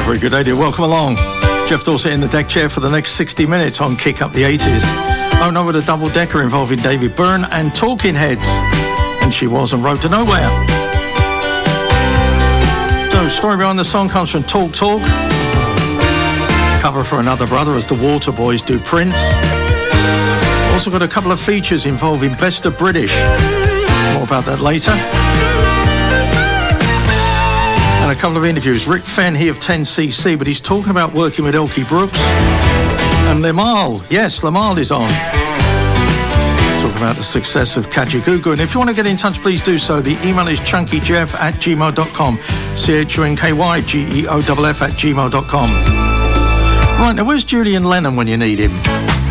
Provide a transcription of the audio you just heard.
Very good idea. Welcome along. Jeff Dorset in the deck chair for the next 60 minutes on Kick Up the 80s. Oh no, with a double-decker involving David Byrne and Talking Heads. And She Was and Road to Nowhere. So, story behind the song comes from Talk Talk. Cover for Another Brother as the Waterboys do Prince. Also got a couple of features involving Best of British. More about that later. And a couple of interviews. Rick Fenn here of 10cc, but he's talking about working with Elkie Brooks. And Limahl. Yes, Limahl is on. Talking about the success of Kajagoogoo. And if you want to get in touch, please do so. The email is chunkyjeff@gmail.com. CHUNKYGEOFF@gmail.com. Right, now where's Julian Lennon when you need him?